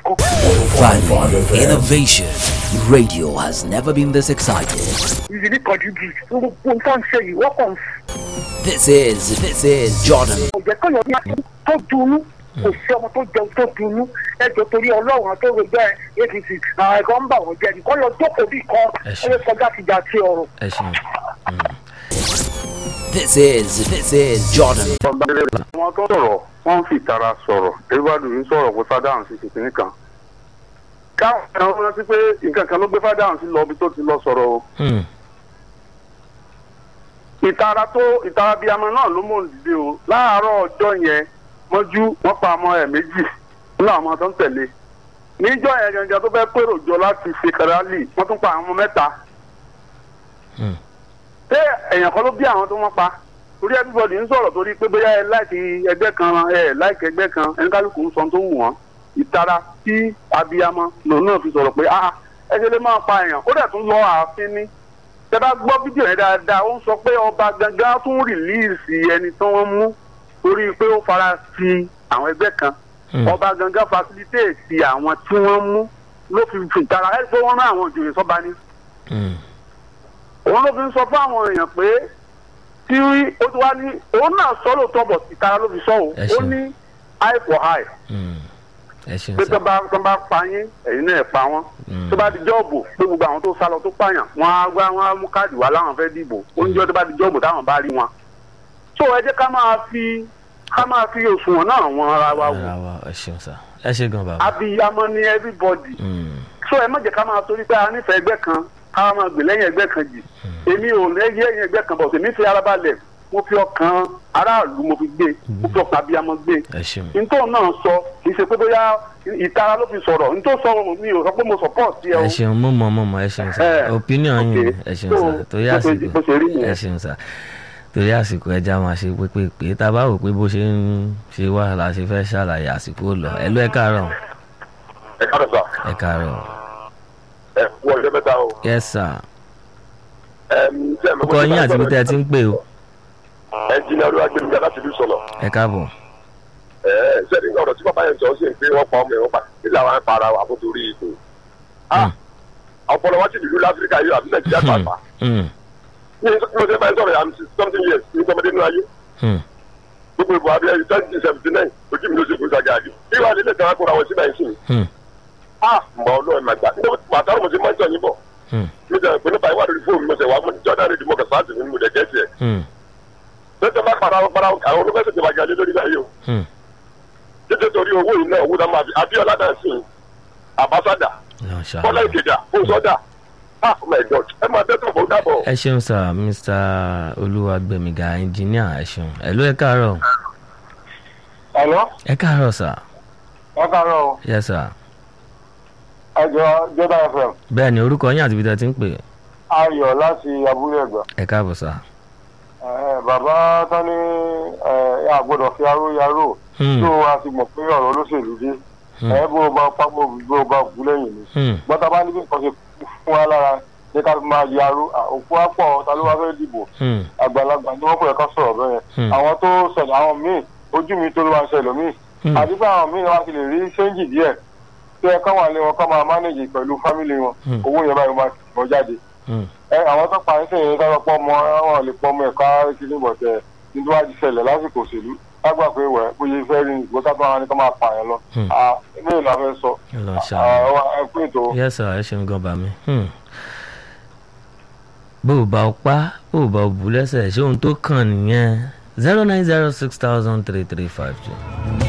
kan. Value, innovation. Radio has never been this excited. ìrírí kan ju bí gbogbo nǹkan ṣe yìí wọ́n kàn This is Jordan. ọ̀jẹ̀ kọ́yọ̀ ní aṣọ tó dunú kò sí ọmọ tó jẹun tó dunú ẹjọ́ torí ọlọ́run tó rẹ bẹ́ẹ̀ apc àwọn ẹ̀kọ́ ń bà wọ́n jẹ́ nìkan lọ jókòó bí kan ẹ̀rẹ́ sọjá ti jà sí ọ̀rọ̀. ẹ ṣeun. This is Jordan. àwọn tó sọ̀rọ̀ wọ́n ń fi ìtara sọ̀rọ̀ everybody ń sọ̀rọ̀ pé fádàhùn sí kìkìnní kan káwọn ẹ̀rọ rántí pé nǹkan kan ló gbé fádàhùn sí lọ ibi tó ti lọ sọ̀rọ̀ o ìtara bíi amọ náà ló mọ̀ nídìí o láàárọ̀ ọjọ́ yẹn mọ́jú wọ́n pa ọmọ ẹ̀ méjì nínú àwọn ọmọ tó ń tẹ̀lé níjọ́ yẹn gangan tó fẹ́ pérò jọ láti ṣe kẹrẹ́lì wọ́n tún pa àwọn ọmọ mẹ́ta ṣé èèyàn kan ló bí àwọn tó wọ́n pa torí everybody ń sọ̀rọ̀ torí pé bóyá ẹ láìkí ẹgbẹ́ kan ẹ láìkí ẹgbẹ́ kan ẹni kálukú ń sọ tó wù wọ́n ìtara tí abiyamọ lòun náà fi sọ̀rọ̀ pé ẹ ṣe lè máa pa èèyàn ó dẹ̀ tún lọ ààfin ní tẹ bá gbọ́ fídíò yẹn dáadáa ó ń sọ pé ọba gangan tún rìlíìsì ẹni tí wọ́n mú torí pé ó fara sí àwọn ẹgbẹ́ kan ọba gangan fasilitéètì àwọn tí wọ́n mú ló fi ìtara ẹ pé wọ́n rán àwọn òjòyè sọ́ba ní. òun ló fi ń sọ fún àwọn èèyàn pé tí ó ti wá ní òun náà sọ lóòótọ́ bọ̀ ìtara ló fi sọ ó ní eye for eye pé tó bá pa yín ẹ̀yin náà pa wọ́n tó bá di jọ́ọ̀bù pé gbogbo àwọn tó sá lọ tó pààyàn wọ́n á mú káàdì wá láwọn fẹ́ dìbò oúnjẹ tó bá di jọ́ọ̀bù táwọn bá rí wọn. tó ẹ jẹ́ ká máa fi òṣùwọ̀n náà wọn ara wa wò. ẹ ṣe gan bàbá. abiyamọ ni everybody. so ẹ má jẹ́ ká máa torí pé a nífẹ̀ẹ́ ẹgbẹ́ kan ká máa gbè lẹ́yìn ẹgbẹ́ kan jì èmi ò lẹ́yìn ẹgbẹ́ kan bọ̀ èmi fi ara balẹ̀ mo fi ọkàn aráàlú mo fi gbé mo fi ọkàn abiyamọ gbé nítorí náà sọ kì í ṣe pé bóyá ìtara ló fi sọ̀rọ̀ nítorí sọ mi ò sọ pé mo support ẹ o. ẹ ṣeun mo mọ ẹ ṣeun sá opinion yín ẹ ṣeun sá torí àsìkò ẹ ṣeun sá torí àsìkò ẹja máa ṣe pé tá a bá wò pé bó ṣe ń ṣe wá la ṣe fẹ́ ṣàlàyé àsìkò lọ ẹ ló ẹ káàárọ̀. ẹ káàárọ̀ sá. ẹ káàárọ̀. ẹ wọ ọjọ́ mẹ́ta o. yes sir. ọkọ yín àti bí tẹ́ ẹ ti ń pè o. ẹnjìnìá olúwa gbé mi ká láti ìlú sọlọ. ẹ káàbọ̀. sẹ́ni ọ̀rọ̀ tí bàbá yẹn sọ sí pé wọ́n pa ọmọ ẹ̀ wọ́n pa nílẹ̀ àwọn para wà fún torí ìbò. ọpọlọ wọn ti dìlú láfíríkà yìí àbí nàìjíríà pàápàá. ní ọjọ́ báyìí sọ̀rọ̀ yàrá something years ní sọmọdé nínú ayé. gbogbo ìbò abẹ́ 1979 ojú mi ló ṣe fún sàgáàdì. bí wàá nílẹ̀ kan kóra wọn sí náà sìn. mọ ọlọ́ọ̀ màgbà màtàrọ̀ mo ti máa ń tọ̀ yín bọ̀. mi jẹ́ pé nípa ìwádìí fóònù mo ṣe wà mọ́ jọ́dá rẹ̀ dìmọ̀ kẹsàn-án àti mímú dẹ̀gẹ́ tiẹ̀. lọ́jọ́ bá para àwọn olùkọ́sẹ̀ ti wájà lé lórí báyìí o. títí torí owó yìí náà owó náà máa fi Abíọ́lá náà sìn Àbáṣádà Bọ́lá Ìkẹjà Fúnṣọ́dà oh my God ẹ máa tẹ́tọ̀ bó dábọ̀. ẹ ṣeun sir Mr. Olúwagbẹ̀míga engineer ẹ ṣeun ẹ ló ẹ káàárọ̀. Hello. ẹ káàárọ̀ sir. ẹ káàárọ̀ o. yes sir. ẹjọ Jordan FM. bẹ́ẹ̀ ni orúkọ yín àti ibi tẹ́ ti ń pè. Ayọ̀ láti Abúlé Ẹ̀gbá. ẹ káàbọ̀ sir. bàbá tán ní àgbọ̀dọ̀ fi aró yaró tó a ti mọ̀ pé ọ̀rọ̀ olóṣèlú dé bó o bá pápó bó o bá bú lẹ́yìn ni gbọ́dọ̀ bá níbi nǹkan ṣe fún wa lára ní ká máa yaró òkú àpọ̀ ta ló wá fẹ́ dìbò àgbàlagbà ni wọ́n pè ká sọ̀rọ̀ bẹ́ẹ̀ àwọn tó ṣẹlẹ̀ àwọn míì ojú mi tó ló wá ń ṣẹlẹ̀ míì àdúgbò àwọn míì wá ti lè rí ṣéǹjì díẹ̀ tó yẹ káwọn àlẹ́ wọn ká máa mánéjì pẹ̀lú fámìlì wọn owó yẹn báyìí máa tìmọ̀ jáde àwọn tó parí sí ìyẹn kájọ pọ́ mọ́ wọn lè pọ́ mọ́ ẹ̀ka ìkíní bọ̀tẹ́ nítorí ṣẹlẹ̀ lásìkò òṣèlú lágbà pé wẹ̀ bóyá ìfẹ́ rí ìgbó tábà wọn ni ká máa pààyàn lọ ilé ìlú afẹ́ sọ ẹ pé ètò. yes sir ẹ ṣeun gan bá mi. bó o bá o pa bó o bá o bù lẹ́sẹ̀ ṣé ohun tó kàn nìyẹn 0906335.